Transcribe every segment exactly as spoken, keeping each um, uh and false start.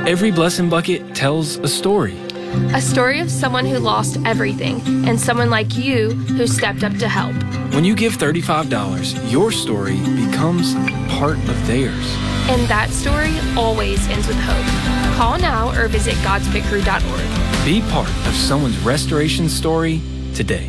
Every blessing bucket tells a story. A story of someone who lost everything and someone like you who stepped up to help. When you give thirty-five dollars, your story becomes part of theirs. And that story always ends with hope. Call now or visit gods pit crew dot org. Be part of someone's restoration story today.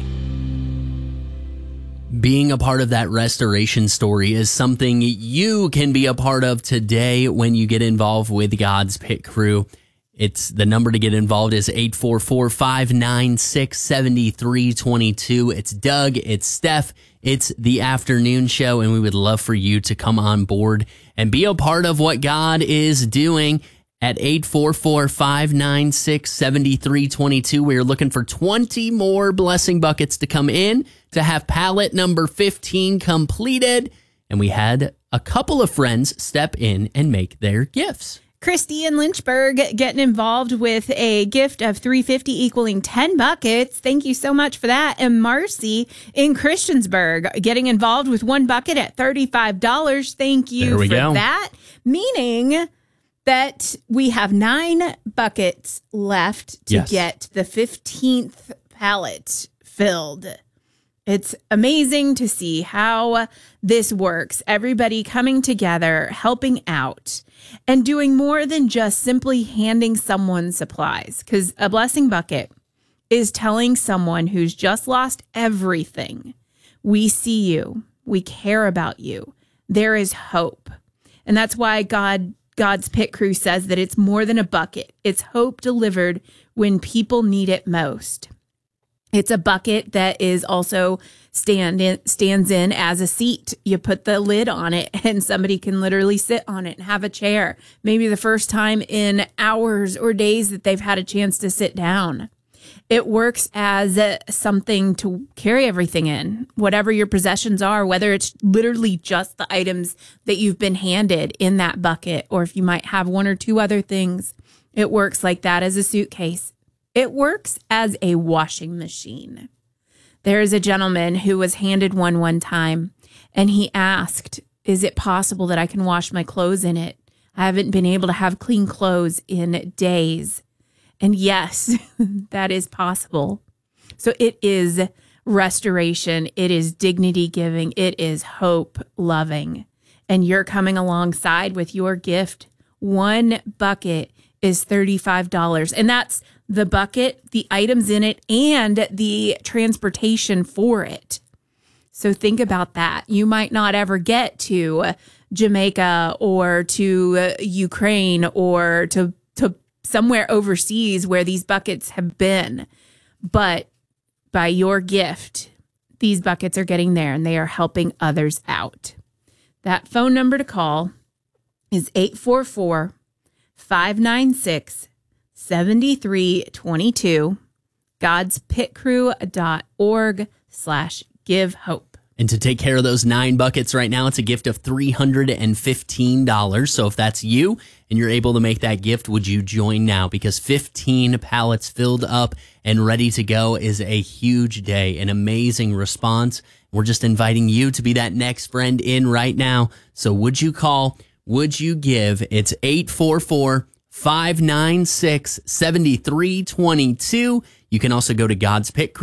Being a part of that restoration story is something you can be a part of today when you get involved with God's Pit Crew. It's the number to get involved is eight four four, five nine six, seven three two two. It's Doug, it's Steph, it's the afternoon show, and we would love for you to come on board and be a part of what God is doing. At eight four four, five nine six, seven three two two, we are looking for twenty more blessing buckets to come in to have pallet number fifteen completed. And we had a couple of friends step in and make their gifts. Christy in Lynchburg getting involved with a gift of three hundred fifty dollars equaling ten buckets. Thank you so much for that. And Marcy in Christiansburg getting involved with one bucket at thirty-five dollars. Thank you There we for go. that. Meaning that we have nine buckets left to Yes. get the fifteenth pallet filled. It's amazing to see how this works. Everybody coming together, helping out, and doing more than just simply handing someone supplies. Because a blessing bucket is telling someone who's just lost everything, we see you, we care about you, there is hope. And that's why God God's Pit Crew says that it's more than a bucket. It's hope delivered when people need it most. It's a bucket that is also stand in, stands in as a seat. You put the lid on it and somebody can literally sit on it and have a chair. Maybe the first time in hours or days that they've had a chance to sit down. It works as a, something to carry everything in, whatever your possessions are, whether it's literally just the items that you've been handed in that bucket, or if you might have one or two other things. It works like that as a suitcase. It works as a washing machine. There is a gentleman who was handed one one time, and he asked, is it possible that I can wash my clothes in it? I haven't been able to have clean clothes in days. And yes, that is possible. So it is restoration. It is dignity giving. It is hope loving. And you're coming alongside with your gift. One bucket is thirty-five dollars. And that's the bucket, the items in it, and the transportation for it. So think about that. You might not ever get to Jamaica or to Ukraine or to to somewhere overseas where these buckets have been. But by your gift, these buckets are getting there and they are helping others out. That phone number to call is eight four four, five nine six, seven three two two, gods pit crew dot org slash give hope. And to take care of those nine buckets right now, it's a gift of three hundred fifteen dollars. So if that's you and you're able to make that gift, would you join now? Because fifteen pallets filled up and ready to go is a huge day, an amazing response. We're just inviting you to be that next friend in right now. So would you call? Would you give? It's eight four four, five nine six, seven three two two. You can also go to gods pit crew